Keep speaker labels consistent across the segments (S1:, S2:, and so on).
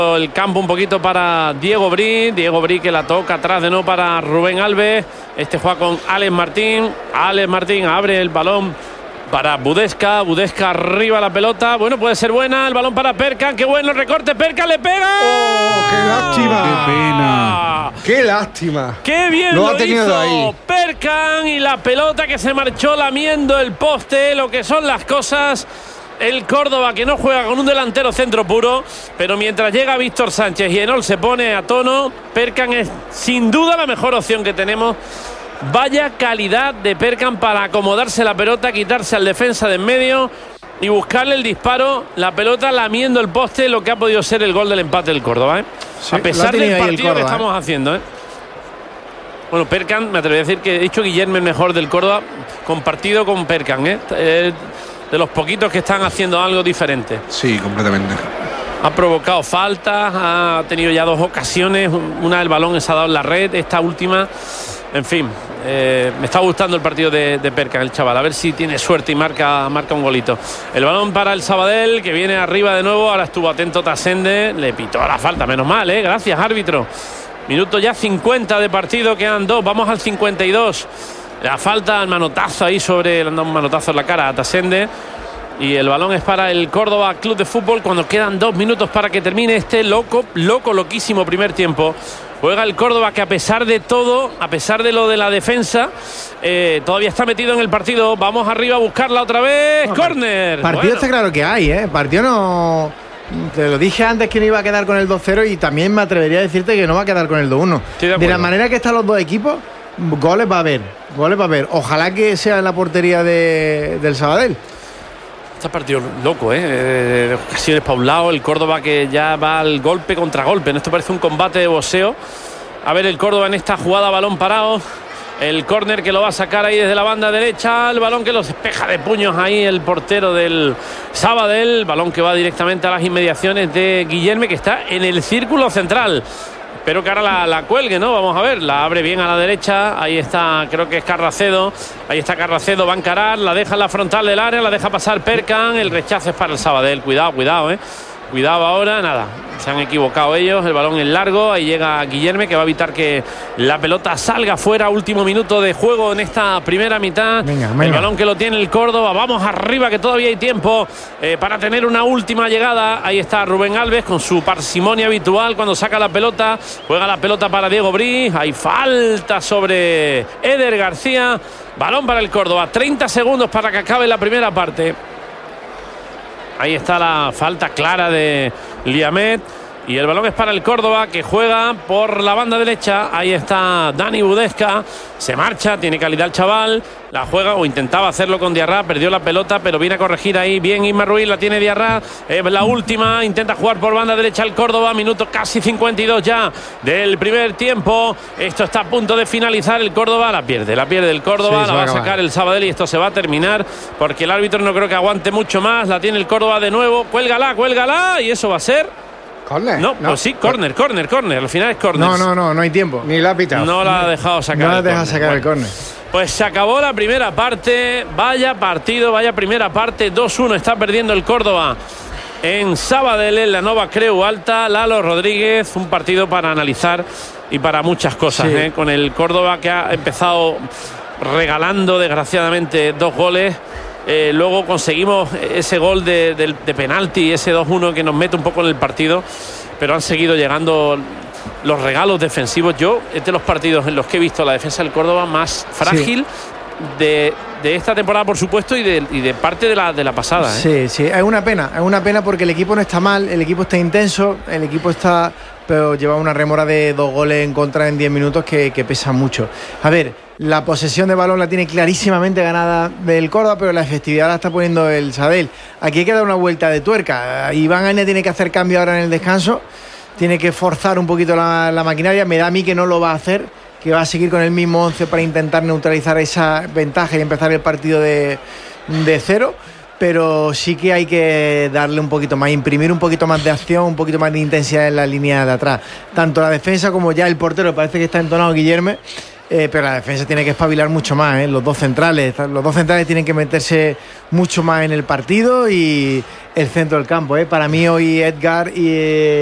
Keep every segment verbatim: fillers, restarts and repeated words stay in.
S1: el campo un poquito para Diego Brí. Diego Brí que la toca atrás de nuevo para Rubén Alves. Este juega con Alex Martín. Alex Martín abre el balón para Budesca. Budesca arriba la pelota. Bueno, puede ser buena. El balón para Perkan. Qué bueno el recorte. Perkan le pega.
S2: ¡Oh, qué lástima!
S3: ¡Qué pena!
S2: ¡Qué lástima!
S1: ¡Qué bien
S2: lo,
S1: lo
S2: ha tenido
S1: hizo
S2: ahí
S1: Perkan! Y la pelota que se marchó lamiendo el poste. Lo que son las cosas. El Córdoba que no juega con un delantero centro puro, pero mientras llega Víctor Sánchez y Enol se pone a tono, Perkan es sin duda la mejor opción que tenemos. Vaya calidad de Perkan para acomodarse la pelota, quitarse al defensa de en medio y buscarle el disparo. La pelota lamiendo el poste, lo que ha podido ser el gol del empate del Córdoba, ¿eh?
S2: Sí,
S1: a pesar del partido
S2: Córdoba,
S1: que estamos
S2: ¿eh?
S1: haciendo, ¿eh? Bueno, Perkan, me atrevería a decir que he dicho Guillermo el mejor del Córdoba, compartido con Perkan, ¿eh? eh de los poquitos que están haciendo algo diferente.
S3: Sí, completamente.
S1: Ha provocado faltas, ha tenido ya dos ocasiones, una del balón se ha dado en la red, esta última, en fin, eh, me está gustando el partido de, de Perkan, el chaval, a ver si tiene suerte y marca, marca un golito. El balón para el Sabadell, que viene arriba de nuevo, ahora estuvo atento Tasende, le pitó la falta, menos mal, eh, gracias árbitro. Minuto ya cincuenta de partido, quedan dos, vamos al cincuenta y dos. La falta, el manotazo ahí sobre, le han dado un manotazo en la cara a Tasende. Y el balón es para el Córdoba Club de Fútbol cuando quedan dos minutos para que termine este loco, loco, loquísimo primer tiempo. Juega el Córdoba que a pesar de todo, a pesar de lo de la defensa, eh, todavía está metido en el partido. Vamos arriba a buscarla otra vez. No, córner.
S2: Partido bueno. Está claro que hay, ¿eh? Partido no... Te lo dije antes que no iba a quedar con el dos cero y también me atrevería a decirte que no va a quedar con el dos uno. De, de la manera que están los dos equipos, goles va a haber, goles va a haber. Ojalá que sea en la portería de, del Sabadell.
S1: Este partido loco, ¿eh? De ocasiones para un lado, el Córdoba que ya va al golpe contra golpe. Esto parece un combate de boxeo. A ver el Córdoba en esta jugada, balón parado. El córner que lo va a sacar ahí desde la banda derecha. El balón que lo despeja de puños ahí el portero del Sabadell. Balón que va directamente a las inmediaciones de Guillermo, que está en el círculo central. Espero que ahora la, la cuelgue, ¿no? Vamos a ver, la abre bien a la derecha. Ahí está, creo que es Carracedo. Ahí está Carracedo, va a encarar, la deja en la frontal del área, la deja pasar Perkan. El rechazo es para el Sabadell. Cuidado, cuidado, ¿eh? Cuidado ahora, nada. Se han equivocado ellos, el balón es largo. Ahí llega Guillermo, que va a evitar que la pelota salga fuera. Último minuto de juego en esta primera mitad. Venga, venga. El balón que lo tiene el Córdoba. Vamos arriba, que todavía hay tiempo eh, para tener una última llegada. Ahí está Rubén Alves con su parsimonia habitual cuando saca la pelota. Juega la pelota para Diego Brí. Hay falta sobre Eder García. Balón para el Córdoba. treinta segundos para que acabe la primera parte. Ahí está la falta clara de Liamet. Y el balón es para el Córdoba, que juega por la banda derecha. Ahí está Dani Budesca. Se marcha, tiene calidad el chaval. La juega o intentaba hacerlo con Diarra. Perdió la pelota, pero viene a corregir ahí. Bien Isma Ruiz, la tiene Diarra. Es la última. Intenta jugar por banda derecha el Córdoba. Minuto casi cincuenta y dos ya del primer tiempo. Esto está a punto de finalizar. El Córdoba la pierde. La pierde el Córdoba. Sí, la va a sacar el Sabadell y esto se va a terminar porque el árbitro no creo que aguante mucho más. La tiene el Córdoba de nuevo. Cuélgala, cuélgala. Y eso va a ser...
S2: ¿Corner?
S1: No, no, pues sí, córner, córner, córner. Al final es córner.
S2: No, no, no, no hay tiempo. Ni la ha pitado.
S1: No la ha dejado sacar.
S2: No la deja sacar bueno, el córner.
S1: Pues se acabó la primera parte. Vaya partido, vaya primera parte. dos uno está perdiendo el Córdoba en Sabadell, en la Nova Creu Alta. Lalo Rodríguez, un partido para analizar y para muchas cosas, sí. ¿eh? Con el Córdoba que ha empezado regalando desgraciadamente dos goles. Eh, luego conseguimos ese gol de, de, de penalti, ese dos uno que nos mete un poco en el partido, pero han seguido llegando los regalos defensivos. Yo, es de los partidos en los que he visto la defensa del Córdoba más frágil sí. de, de esta temporada, por supuesto, y de, y de parte de la, de la pasada, ¿eh?
S2: Sí, sí, es una pena, es una pena porque el equipo no está mal, el equipo está intenso, el equipo está... pero lleva una remora de dos goles en contra en diez minutos que, que pesa mucho. A ver, la posesión de balón la tiene clarísimamente ganada del Córdoba, pero la efectividad la está poniendo el Sabadell. Aquí hay que dar una vuelta de tuerca. Iván Aine tiene que hacer cambio ahora en el descanso, tiene que forzar un poquito la, la maquinaria. Me da a mí que no lo va a hacer, que va a seguir con el mismo once para intentar neutralizar esa ventaja y empezar el partido de, de cero. Pero sí que hay que darle un poquito más, imprimir un poquito más de acción, un poquito más de intensidad en la línea de atrás. Tanto la defensa como ya el portero, parece que está entonado Guillermo, eh, pero la defensa tiene que espabilar mucho más, ¿eh? Los dos centrales, los dos centrales tienen que meterse mucho más en el partido y el centro del campo, ¿eh? Para mí hoy Edgar y, eh,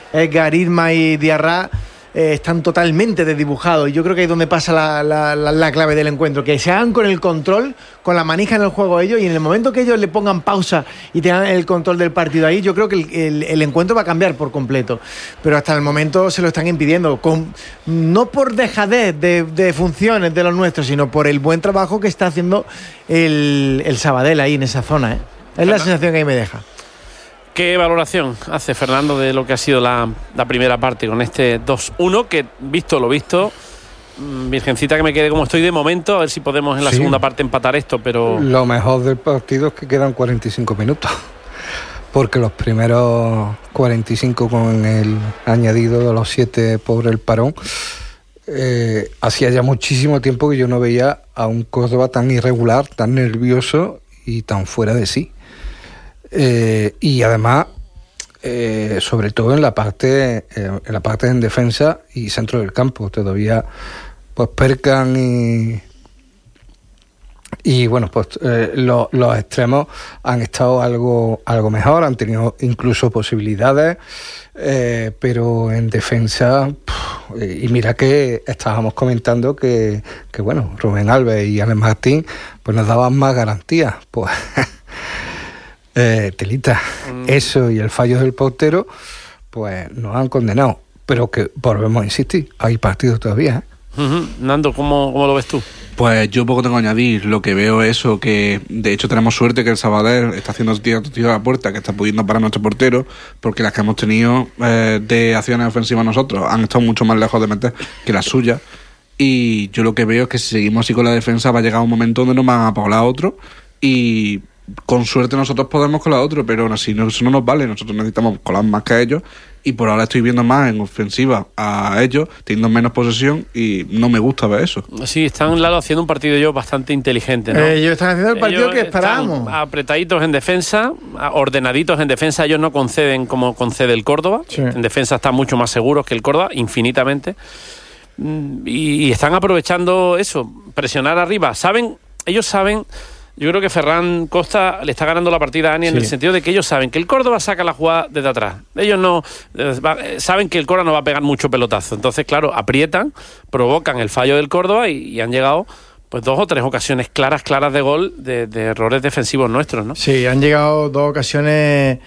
S2: Edgar, Isma y Diarra eh, están totalmente desdibujados. Y yo creo que ahí es donde pasa la, la, la, la clave del encuentro, que se hagan con el control, con la manija en el juego ellos, y en el momento que ellos le pongan pausa y tengan el control del partido ahí, yo creo que el, el, el encuentro va a cambiar por completo. Pero hasta el momento se lo están impidiendo, con, no por dejadez de, de funciones de los nuestros, sino por el buen trabajo que está haciendo el, el Sabadell ahí en esa zona, ¿eh? Es la sensación que ahí me deja.
S1: ¿Qué valoración hace Fernando de lo que ha sido la, la primera parte con este dos uno? Que visto lo visto, virgencita que me quede como estoy de momento, a ver si podemos en la sí. segunda parte empatar esto, pero...
S4: Lo mejor del partido es que quedan cuarenta y cinco minutos, porque los primeros cuarenta y cinco con el añadido de los siete por el parón, eh, hacía ya muchísimo tiempo que yo no veía a un Córdoba tan irregular, tan nervioso y tan fuera de sí. Eh, y además eh, sobre todo en la parte eh, en la parte en defensa y centro del campo todavía pues Perkan y y bueno pues eh, lo, los extremos han estado algo algo mejor, han tenido incluso posibilidades, eh, pero en defensa pff, y mira que estábamos comentando que, que bueno, Rubén Alves y Alex Martín pues nos daban más garantías, pues Eh, telita, mm. eso y el fallo del portero pues nos han condenado, pero que volvemos a insistir, hay partidos todavía, ¿eh?
S1: Uh-huh. Nando, ¿cómo, ¿cómo lo ves tú?
S3: Pues yo poco tengo que añadir, lo que veo es eso, que de hecho tenemos suerte que el Sabadell está haciendo tiro a la puerta, que está pudiendo parar a nuestro portero, porque las que hemos tenido eh, de acciones ofensivas nosotros han estado mucho más lejos de meter que las suyas, y yo lo que veo es que si seguimos así con la defensa va a llegar un momento donde nos van a paular a otro, y con suerte nosotros podemos colar otro, pero aún así no, eso no nos vale, nosotros necesitamos colar más que a ellos, y por ahora estoy viendo más en ofensiva a ellos, teniendo menos posesión, y no me gusta ver eso.
S1: Sí, están Lalo haciendo un partido yo bastante inteligente, ¿no?
S2: Eh, ellos están haciendo el partido ellos que esperábamos.
S1: Apretaditos en defensa, ordenaditos en defensa, ellos no conceden como concede el Córdoba, sí. En defensa están mucho más seguros que el Córdoba, infinitamente, y, y están aprovechando eso, presionar arriba, saben, ellos saben... Yo creo que Ferran Costa le está ganando la partida a Ani, sí. En el sentido de que ellos saben que el Córdoba saca la jugada desde atrás. Ellos no eh, saben que el Córdoba no va a pegar mucho pelotazo. Entonces, claro, aprietan, provocan el fallo del Córdoba y, y han llegado pues dos o tres ocasiones claras, claras de gol de, de errores defensivos nuestros, ¿no?
S2: Sí, han llegado dos ocasiones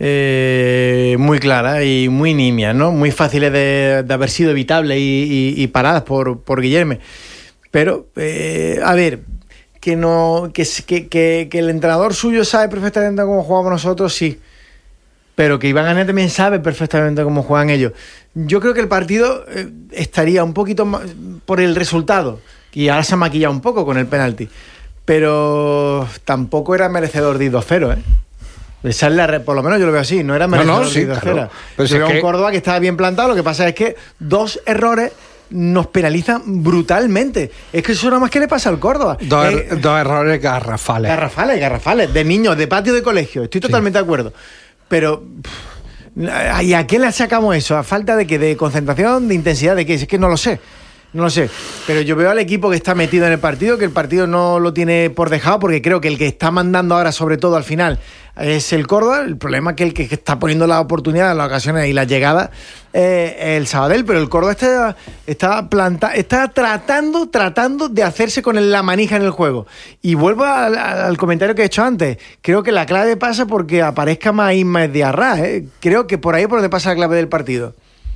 S2: eh, muy claras y muy nimias, ¿no? Muy fáciles de, de haber sido evitables y, y, y paradas por, por Guillerme. Pero, eh, a ver... Que, no, que, que, que, que el entrenador suyo sabe perfectamente cómo jugamos nosotros, sí. Pero que Iván Ané también sabe perfectamente cómo juegan ellos. Yo creo que el partido eh, estaría un poquito más por el resultado. Y ahora se ha maquillado un poco con el penalti. Pero tampoco era merecedor de ir dos cero, ¿eh? Esa es la re, por lo menos yo lo veo así. No era merecedor no, no, sí, de ir dos cero. Claro. Pero yo veo que... un Córdoba que estaba bien plantado. Lo que pasa es que dos errores... nos penalizan brutalmente. Es que eso nada más que le pasa al Córdoba.
S4: Dos, eh, dos errores garrafales.
S2: Garrafales, garrafales. De niños, de patio de colegio. Estoy totalmente sí. de acuerdo. Pero... Pff, ¿y a qué le sacamos eso? ¿A falta de qué? ¿De concentración? ¿De intensidad? ¿De qué? Es que no lo sé. No lo sé. Pero yo veo al equipo que está metido en el partido, que el partido no lo tiene por dejado, porque creo que el que está mandando ahora, sobre todo al final, es el Córdoba. El problema es que el que está poniendo las oportunidades, las ocasiones y las llegadas es eh, el Sabadell, pero el Córdoba está, está, planta, está tratando, tratando de hacerse con la manija en el juego. Y vuelvo al, al comentario que he hecho antes. Creo que la clave pasa porque aparezca más Isma Diarra, ¿eh? Creo que por ahí es por donde pasa la clave del partido.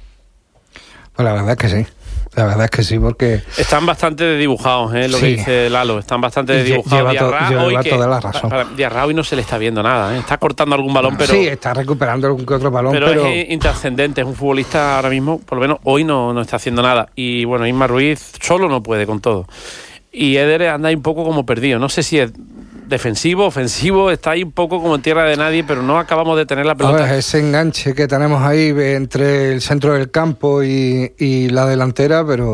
S4: Pues la verdad es que sí. La verdad es que sí, porque...
S1: Están bastante desdibujados, ¿eh? Lo sí. que dice Lalo. Están bastante desdibujados.
S4: Lleva, to, lleva toda la razón.
S1: Para, para Diarra hoy no se le está viendo nada, ¿eh? Está cortando algún balón, pero...
S4: Sí, está recuperando algún que otro balón,
S1: pero...
S4: Pero
S1: es intrascendente. Es un futbolista ahora mismo, por lo menos hoy no, no está haciendo nada. Y bueno, Isma Ruiz solo no puede con todo. Y Eder anda ahí un poco como perdido. No sé si es defensivo, ofensivo, está ahí un poco como en tierra de nadie, pero no acabamos de tener la pelota.
S4: A ver, ese enganche que tenemos ahí entre el centro del campo y, y la delantera, pero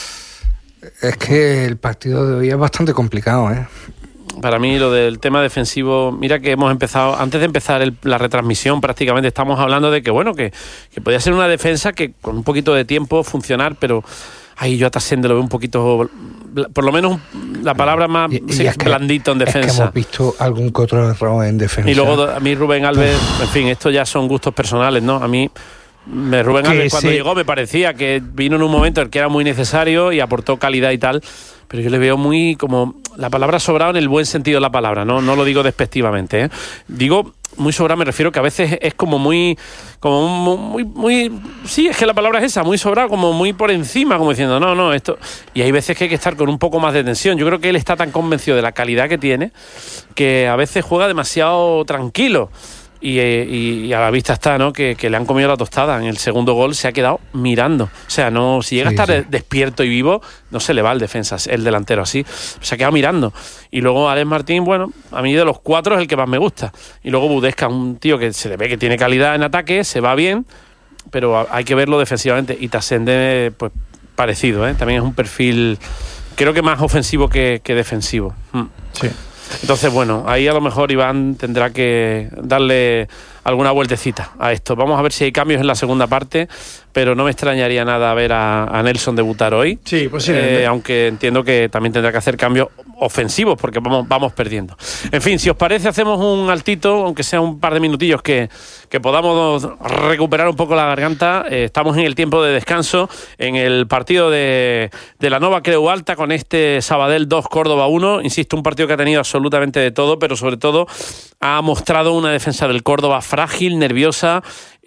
S4: es que el partido de hoy es bastante complicado, ¿eh?
S1: Para mí lo del tema defensivo, mira que hemos empezado, antes de empezar el, la retransmisión prácticamente estamos hablando de que bueno, que, que podía ser una defensa que con un poquito de tiempo funcionar, pero ahí yo a Tassende lo veo un poquito, por lo menos la palabra más y, y es blandito en defensa.
S4: Es que hemos visto algún que otro error en defensa.
S1: Y luego a mí Rubén Alves, Uf. en fin, esto ya son gustos personales, ¿no? A mí Rubén Alves cuando se... llegó me parecía que vino en un momento en el que era muy necesario y aportó calidad y tal, pero yo le veo muy como la palabra sobrado en el buen sentido de la palabra, no, no lo digo despectivamente, ¿eh? Digo muy sobrado, me refiero que a veces es como muy como muy, muy sí, es que la palabra es esa, muy sobrado, como muy por encima, como diciendo no, no, esto, y hay veces que hay que estar con un poco más de tensión. Yo creo que él está tan convencido de la calidad que tiene que a veces juega demasiado tranquilo. Y, y, y a la vista está, ¿no? Que, que le han comido la tostada. En el segundo gol se ha quedado mirando. O sea, no, si llega sí, a estar sí. despierto y vivo, no se le va el defensa, el delantero así. Se ha quedado mirando. Y luego Alex Martín, bueno, a mí de los cuatro es el que más me gusta. Y luego Budesca, un tío que se le ve que tiene calidad en ataque, se va bien, pero hay que verlo defensivamente. Y Tassende, pues parecido, ¿eh? También es un perfil, creo que más ofensivo que, que defensivo. Mm.
S2: Sí.
S1: Entonces, bueno, ahí a lo mejor Iván tendrá que darle alguna vueltecita a esto. Vamos a ver si hay cambios en la segunda parte, pero no me extrañaría nada ver a, a Nelson debutar hoy.
S2: Sí, posiblemente.
S1: Eh, aunque entiendo que también tendrá que hacer cambios ofensivos porque vamos, vamos perdiendo. En fin, si os parece, hacemos un altito, aunque sea un par de minutillos que, que podamos recuperar un poco la garganta. Eh, estamos en el tiempo de descanso en el partido de, de la Nova Creu Alta con este Sabadell dos, Córdoba uno. Insisto, un partido que ha tenido absolutamente de todo, pero sobre todo ha mostrado una defensa del Córdoba frágil, nerviosa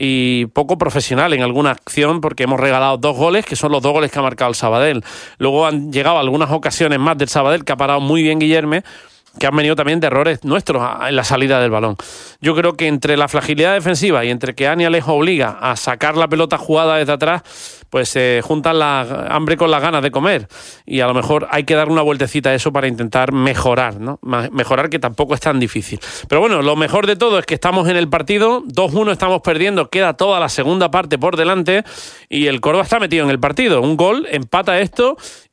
S1: y poco profesional en alguna acción, porque hemos regalado dos goles, que son los dos goles que ha marcado el Sabadell. Luego han llegado algunas ocasiones más del Sabadell, que ha parado muy bien Guillerme, que han venido también de errores nuestros en la salida del balón. Yo creo que entre la fragilidad defensiva y entre que Ani Alejo obliga a sacar la pelota jugada desde atrás, pues se eh, juntan la hambre con las ganas de comer, y a lo mejor hay que dar una vueltecita a eso para intentar mejorar, ¿no? Mejorar, que tampoco es tan difícil. Pero bueno, lo mejor de todo es que estamos en el partido, dos uno estamos perdiendo, queda toda la segunda parte por delante y el Córdoba está metido en el partido. Un gol empata esto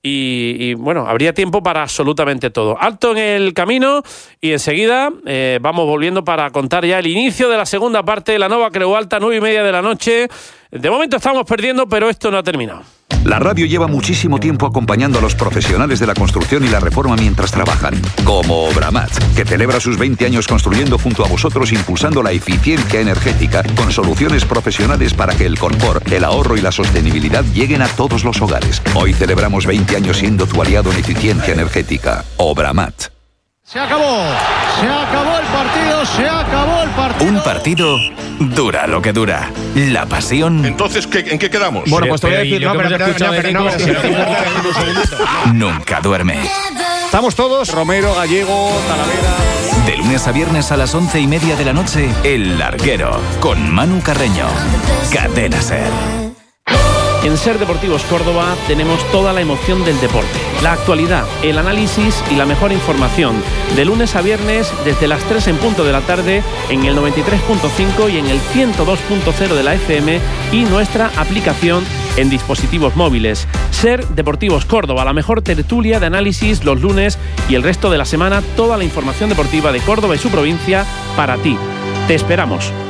S1: y, y bueno, habría tiempo para absolutamente todo. Alto en el camino y enseguida eh, vamos volviendo para contar ya el inicio de la segunda parte de la Nova Creu Alta, nueve y media de la noche. De momento estamos perdiendo, pero esto no ha terminado.
S5: La radio lleva muchísimo tiempo acompañando a los profesionales de la construcción y la reforma mientras trabajan. Como Obramat, que celebra sus veinte años construyendo junto a vosotros, impulsando la eficiencia energética con soluciones profesionales para que el confort, el ahorro y la sostenibilidad lleguen a todos los hogares. Hoy celebramos veinte años siendo tu aliado en eficiencia energética. Obramat.
S6: Se acabó, se acabó el partido, se acabó el partido.
S7: Un partido dura lo que dura. La pasión.
S8: Entonces, ¿qué, ¿en qué quedamos?
S9: Bueno, pues te voy a decir, no, pero, pero, no, pero, no,
S7: pero, nunca duerme.
S9: Estamos todos, Romero, Gallego, Talavera.
S7: De lunes a viernes a las once y media de la noche, El Larguero, con Manu Carreño. Cadena Ser.
S1: En Ser Deportivos Córdoba tenemos toda la emoción del deporte, la actualidad, el análisis y la mejor información. De lunes a viernes desde las tres en punto de la tarde en el noventa y tres punto cinco y en el ciento dos punto cero de la F M y nuestra aplicación en dispositivos móviles. Ser Deportivos Córdoba, la mejor tertulia de análisis los lunes y el resto de la semana, toda la información deportiva de Córdoba y su provincia para ti. Te esperamos.